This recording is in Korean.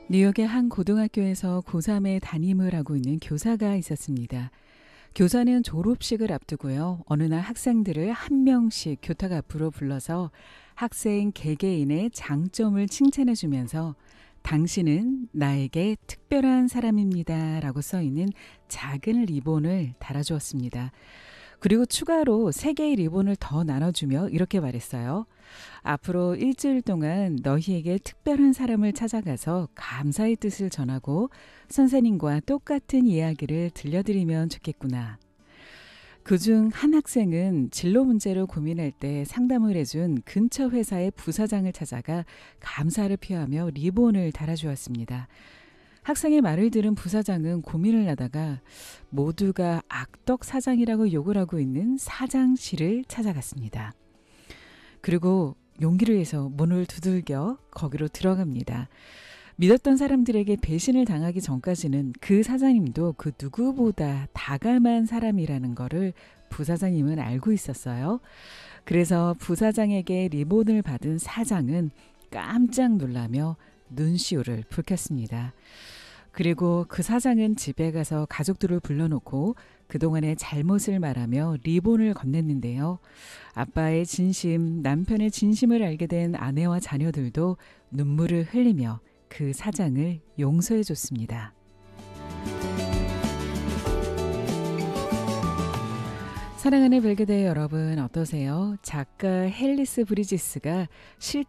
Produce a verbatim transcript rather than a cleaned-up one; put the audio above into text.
뉴욕의 한 고등학교에서 고삼에 담임을 하고 있는 교사가 있었습니다. 교사는 졸업식을 앞두고요. 어느 날 학생들을 한 명씩 교탁 앞으로 불러서 학생 개개인의 장점을 칭찬해 주면서 당신은 나에게 특별한 사람입니다 라고 써있는 작은 리본을 달아주었습니다. 그리고 추가로 세 개의 리본을 더 나눠주며 이렇게 말했어요. 앞으로 일주일 동안 너희에게 특별한 사람을 찾아가서 감사의 뜻을 전하고 선생님과 똑같은 이야기를 들려드리면 좋겠구나. 그중 한 학생은 진로 문제로 고민할 때 상담을 해준 근처 회사의 부사장을 찾아가 감사를 표하며 리본을 달아주었습니다. 학생의 말을 들은 부사장은 고민을 하다가 모두가 악덕 사장이라고 욕을 하고 있는 사장실을 찾아갔습니다. 그리고 용기를 내서 문을 두들겨 거기로 들어갑니다. 믿었던 사람들에게 배신을 당하기 전까지는 그 사장님도 그 누구보다 다감한 사람이라는 거를 부사장님은 알고 있었어요. 그래서 부사장에게 리본을 받은 사장은 깜짝 놀라며 눈시울을 붉혔습니다. 그리고 그 사장은 집에 가서 가족들을 불러놓고 그동안의 잘못을 말하며 리본을 건넸는데요. 아빠의 진심, 남편의 진심을 알게 된 아내와 자녀들도 눈물을 흘리며 그 사장을 용서해 줬습니다. 사랑하는 벨그레이 여러분 어떠세요? 작가 헬리스 브리지스가 실